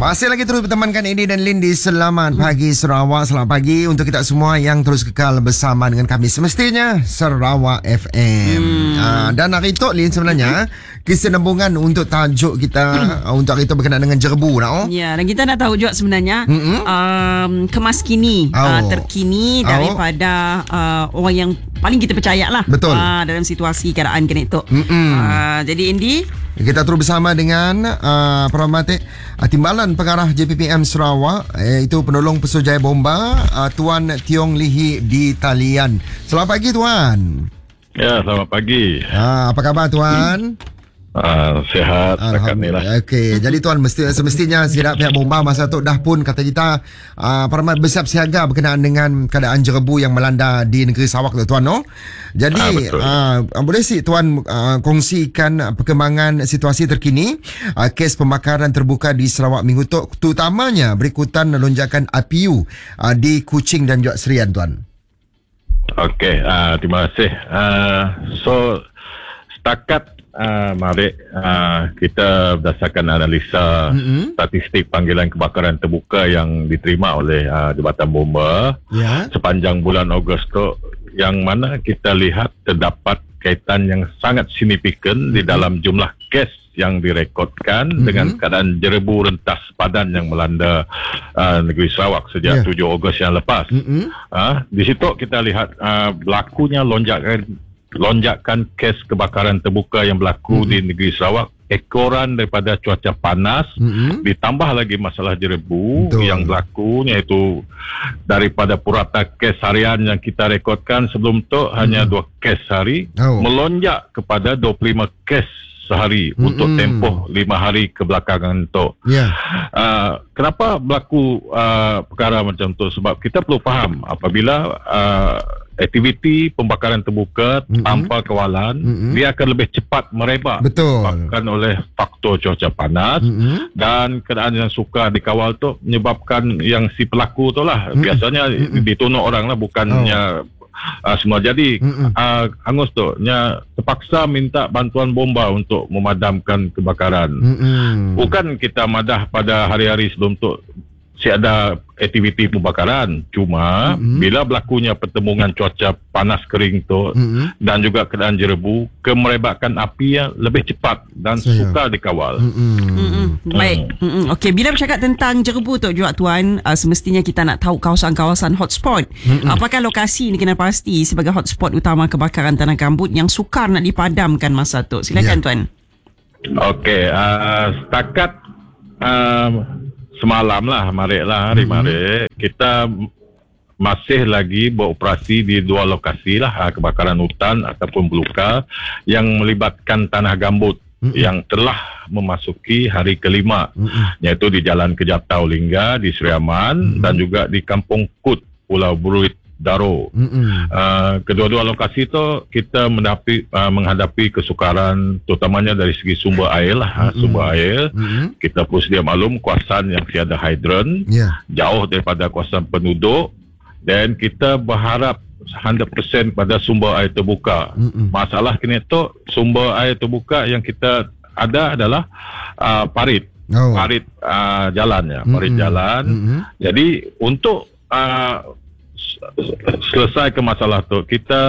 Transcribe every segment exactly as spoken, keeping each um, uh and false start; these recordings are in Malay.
Masih lagi terus bertemankan Eddie dan Lindy. Selamat pagi Sarawak. Selamat pagi untuk kita semua yang terus kekal bersama dengan kami semestinya Sarawak F M. hmm. uh, Dan hari itu Lin sebenarnya kesinambungan untuk tajuk kita uh, untuk hari itu berkenaan dengan jerebu nak, oh? Ya, dan kita nak tahu juga sebenarnya mm-hmm. um, kemas kini oh. uh, terkini daripada uh, orang yang paling kita percaya lah. Betul. Uh, dalam situasi keadaan kini itu. uh, Jadi Indi, kita terus bersama dengan uh, Perhormatan uh, Timbalan Pengarah J P P M Sarawak, iaitu penolong Pesuruhjaya Bomba, uh, Tuan Tiong Lihi di talian. Selamat pagi Tuan. Ya, selamat pagi. uh, Apa khabar Tuan? Uh, sihat setakat ni lah. Okey, jadi Tuan mesti, semestinya sekiranya pihak Bomba masa tu dah pun kata kita uh, Perhormat bersiap siaga berkenaan dengan keadaan jerebu yang melanda di negeri Sarawak tu Tuan, no? Jadi uh, uh, boleh si Tuan uh, kongsikan perkembangan situasi terkini uh, kes pembakaran terbuka di Sarawak minggu tu, terutamanya berikutan lonjakan api U uh, di Kuching dan juga Serian Tuan. Okey, uh, terima kasih. Uh, so setakat Uh, mari uh, kita berdasarkan analisa mm-hmm. statistik panggilan kebakaran terbuka yang diterima oleh uh, Jabatan Bomba yeah. sepanjang bulan Ogos tu, yang mana kita lihat terdapat kaitan yang sangat signifikan mm-hmm. di dalam jumlah kes yang direkodkan mm-hmm. dengan keadaan jerebu rentas padan yang melanda uh, negeri Sarawak sejak yeah. tujuh Ogos yang lepas. Mm-hmm. Uh, di situ kita lihat uh, berlakunya lonjakan lonjakan kes kebakaran terbuka yang berlaku mm-hmm. di negeri Sarawak, ekoran daripada cuaca panas, mm-hmm. ditambah lagi masalah jerebu Betul. yang berlaku, iaitu daripada purata kes harian yang kita rekodkan sebelum tu mm-hmm. hanya dua kes sehari, oh. melonjak kepada dua puluh lima kes sehari mm-hmm. untuk tempoh lima hari kebelakangan tu. Yeah. Uh, kenapa berlaku uh, perkara macam tu? Sebab kita perlu faham apabila uh, aktiviti pembakaran terbuka mm-hmm. tanpa kawalan, mm-hmm. dia akan lebih cepat merebak. Betul. Disebabkan oleh faktor cuaca panas mm-hmm. dan keadaan yang sukar dikawal tu menyebabkan yang si pelaku tu lah mm-hmm. biasanya mm-hmm. ditunuk orang lah, bukannya oh. Uh, semua jadi uh, Angus tu nya terpaksa minta bantuan bomba untuk memadamkan kebakaran. Mm-mm. Bukan kita madah pada hari-hari sebelum tu si ada aktiviti pembakaran, cuma mm-hmm. bila berlakunya pertembungan cuaca panas kering tu mm-hmm. dan juga keadaan jerebu, kemerebakkan api yang lebih cepat dan Saya. sukar dikawal. Mm-hmm. Mm-hmm. Baik. Mm-hmm. Okey, bila bercakap tentang jerebu tu juga Tuan, uh, semestinya kita nak tahu kawasan-kawasan hotspot. Mm-hmm. Apakah lokasi ni kena pasti sebagai hotspot utama kebakaran tanah gambut yang sukar nak dipadamkan masa tu? Silakan yeah. Tuan. Okey, uh, setakat uh, semalam lah, marik lah, hari mm-hmm. marik, kita masih lagi beroperasi di dua lokasi lah, kebakaran hutan ataupun belukar yang melibatkan tanah gambut mm-hmm. yang telah memasuki hari kelima, mm-hmm. iaitu di Jalan Kejatau Lingga di Seriaman mm-hmm. dan juga di Kampung Kut, Pulau Buruit, Daro. Mm-hmm. Uh, kedua-dua lokasi tu kita menghadapi, uh, menghadapi kesukaran terutamanya dari segi sumber air lah. Mm-hmm. Sumber air mm-hmm. kita pun sedia maklum kawasan yang tiada hidran, yeah. jauh daripada kawasan penduduk, dan kita berharap seratus peratus pada sumber air terbuka. Mm-hmm. Masalah kini tu sumber air terbuka yang kita ada adalah uh, parit oh. parit uh, jalannya mm-hmm. parit jalan. Mm-hmm. Jadi untuk uh, selesaikan masalah tu, kita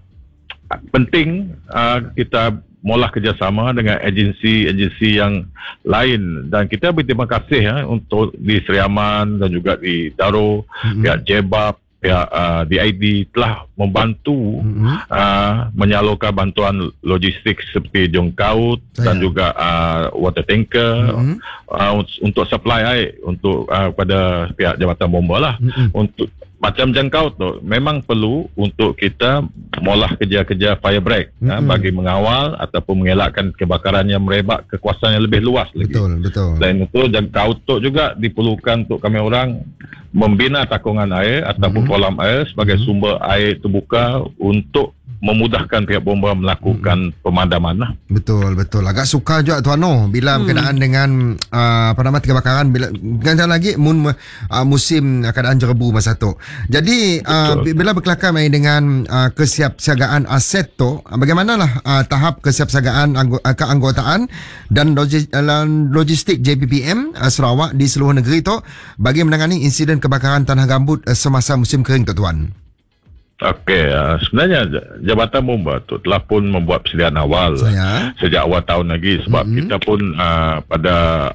penting uh, kita mula kerjasama dengan agensi-agensi yang lain, dan kita berterima kasih ya, untuk di Seriaman dan juga di Daro, mm-hmm. pihak Jebab, pihak uh, D I D telah membantu mm-hmm. uh, menyalurkan bantuan logistik seperti jongkaut dan juga uh, water tanker mm-hmm. uh, untuk supply air untuk uh, pada pihak Jabatan Bomba lah. Mm-hmm. Untuk macam jangkau tu memang perlu untuk kita mula kerja-kerja fire break mm-hmm. ha, bagi mengawal ataupun mengelakkan kebakaran yang merebak ke kawasan yang lebih luas lagi. Betul, betul. Selain itu jangkau tu juga diperlukan untuk kami orang membina takungan air ataupun mm-hmm. kolam air sebagai mm-hmm. sumber air terbuka untuk memudahkan pihak bomba melakukan hmm. pemadaman lah. Betul, betul. Agak suka juga Tuan Noh bila hmm. berkenaan dengan uh, apa nama kebakaran bila ganjang lagi mun uh, musim uh, keadaan jerebu masa tu. Jadi uh, bila berkelakar main dengan uh, kesiapsiagaan aset tu, uh, bagaimanalah uh, tahap kesiapsiagaan anggo- uh, keanggotaan dan logis- uh, logistik J P P M uh, Sarawak di seluruh negeri tu bagi menangani insiden kebakaran tanah gambut uh, semasa musim kering tu Tuan? Okey, uh, sebenarnya Jabatan Bomba tu telah pun membuat persediaan awal Saya. sejak awal tahun lagi sebab mm-hmm. kita pun uh, pada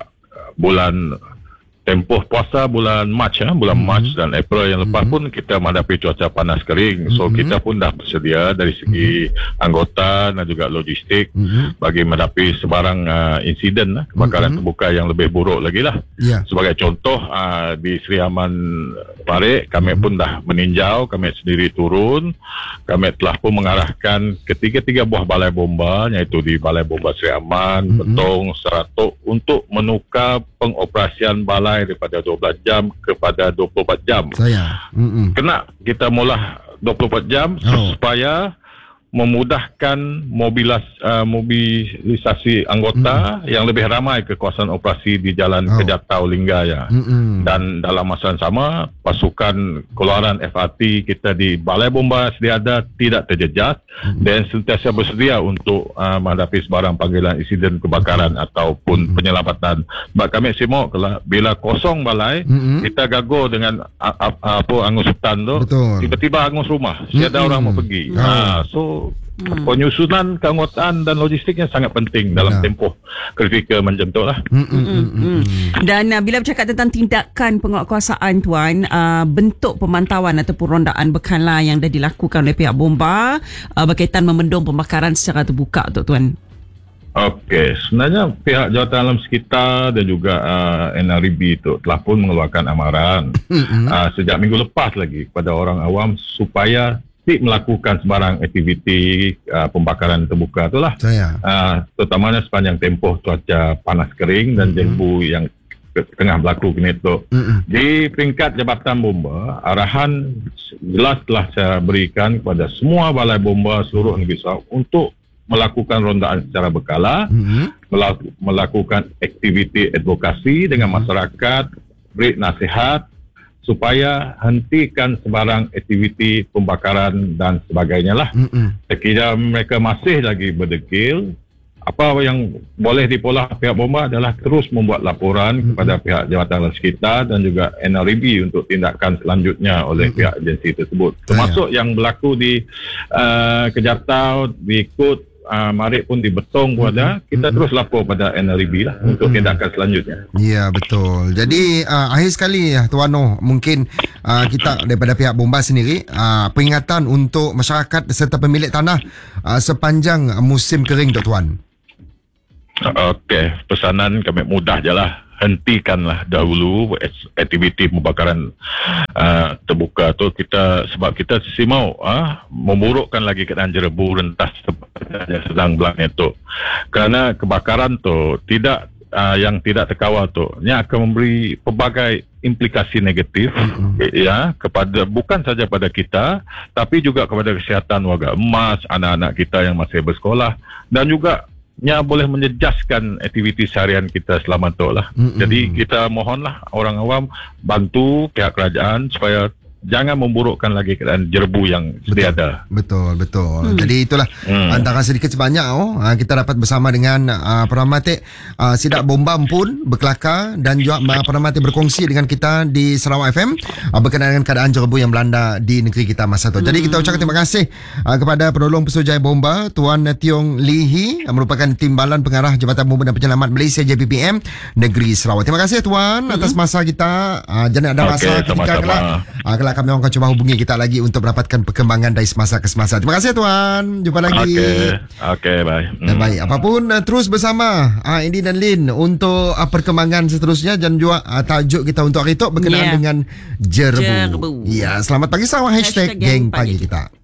bulan tempoh puasa bulan Mac ya, bulan mm-hmm. Mac dan April yang lepas mm-hmm. pun kita menghadapi cuaca panas kering. So mm-hmm. kita pun dah bersedia dari segi mm-hmm. anggota dan juga logistik mm-hmm. bagi menghadapi sebarang uh, insiden lah, kebakaran mm-hmm. terbuka yang lebih buruk lagi lah. Yeah. Sebagai contoh uh, di Seri Aman Parik kami mm-hmm. pun dah meninjau, kami sendiri turun, kami telah pun mengarahkan ketiga-tiga buah balai bomba iaitu di Balai Bomba Seri Aman, mm-hmm. Betong, Seratuk untuk menukar pengoperasian balai daripada dua belas jam kepada dua puluh empat jam. Saya. Mm-mm. Kena kita mula dua puluh empat jam oh. supaya memudahkan mobilas, uh, mobilisasi anggota mm. yang lebih ramai ke kawasan operasi di Jalan oh. Kejatau Linggaya. Mm-mm. Dan dalam masa yang sama, pasukan keluaran F R T kita di Balai Bomba sedia ada tidak terjejas mm. dan sentiasa bersedia untuk uh, menghadapi sebarang panggilan insiden kebakaran mm. ataupun mm. penyelamatan. Sebab kami simok kalau bila kosong balai, mm-hmm. kita gagal dengan uh, uh, apa angus hutan tu, betul. Tiba-tiba angus rumah, tiada mm-hmm. orang mau pergi. Oh. Ha, so Hmm. penyusunan keanggotaan dan logistiknya sangat penting dalam ya. tempoh kritikal macam tu lah. Hmm, hmm, hmm, hmm. Dan uh, bila bercakap tentang tindakan penguatkuasaan Tuan, uh, bentuk pemantauan ataupun rondaan berkala yang dah dilakukan oleh pihak bomba uh, berkaitan memendung pembakaran secara terbuka tu Tuan. Okey, sebenarnya pihak jawatan alam sekitar dan juga uh, N R I B itu telah pun mengeluarkan amaran mm-hmm. uh, sejak minggu lepas lagi kepada orang awam supaya tidak melakukan sebarang aktiviti uh, pembakaran terbuka itulah. Saya. Uh, terutamanya sepanjang tempoh cuaca panas kering dan mm-hmm. jerebu yang tengah berlaku kini itu. Mm-hmm. Di peringkat Jabatan Bomba, arahan jelas telah saya berikan kepada semua balai bomba seluruh negeri Sarawak untuk melakukan rondaan secara berkala, mm-hmm. melaku, melakukan aktiviti advokasi dengan mm-hmm. masyarakat, beri nasihat supaya hentikan sebarang aktiviti pembakaran dan sebagainya lah. Mm-mm. Sekiranya mereka masih lagi berdegil, apa yang boleh dipolah pihak bomba adalah terus membuat laporan Mm-mm. kepada pihak Jabatan Alam Sekitar dan juga N R I B untuk tindakan selanjutnya oleh Mm-mm. pihak agensi tersebut. Termasuk Saya. yang berlaku di uh, Kejatau, di Kut, Uh, Marik pun di Betong pun ada. Kita mm-hmm. terus lapor pada N R I B lah mm-hmm. untuk tindakan selanjutnya. Ya, betul. Jadi uh, akhir sekali ya Tuan Noh, mungkin uh, kita daripada pihak bomba sendiri uh, peringatan untuk masyarakat serta pemilik tanah uh, sepanjang musim kering tu Tuan. Okey, pesanan kami mudah je lah. Hentikanlah dahulu aktiviti pembakaran uh, terbuka tu kita sebab kita simau uh, memburukkan lagi keadaan jerebu rentas yang sedang berlaku itu. Kerana kebakaran tu tidak uh, yang tidak terkawal tu nya akan memberi pelbagai implikasi negatif mm-hmm. ya kepada bukan saja pada kita tapi juga kepada kesihatan warga emas, anak-anak kita yang masih bersekolah dan juga nya boleh menjejaskan aktiviti seharian kita selama tu lah. Mm-hmm. Jadi kita mohonlah orang awam bantu pihak kerajaan supaya jangan memburukkan lagi keadaan jerebu yang sedia ada. Betul, betul. Hmm. Jadi itulah hmm. antara sedikit sebanyak oh kita dapat bersama dengan uh, Peramatik uh, Sidak Bomba pun berkelakar dan juga uh, Peramatik berkongsi dengan kita di Sarawak F M uh, berkenaan dengan keadaan jerebu yang melanda di negeri kita masa itu. Hmm. Jadi kita ucapkan terima kasih uh, kepada penolong pesuruhjaya bomba Tuan Tiong Lee Hee uh, merupakan Timbalan Pengarah Jabatan Bomba dan Penyelamat Malaysia J P P M Negeri Sarawak. Terima kasih Tuan hmm. atas masa kita. Uh, jangan ada masa okay, ketika kelak. Uh, kelak kami akan cuba hubungi kita lagi untuk mendapatkan perkembangan dari semasa ke semasa. Terima kasih Tuan. Jumpa lagi. Okey. Okey, bye. Dan baik. Apapun uh, terus bersama uh, Indi dan Lin untuk uh, perkembangan seterusnya dan juga uh, tajuk kita untuk hari itu berkenaan yeah. dengan jerebu. jerebu. Ya, selamat pagi Sarawak. Hashtag, Hashtag geng pagi, pagi kita.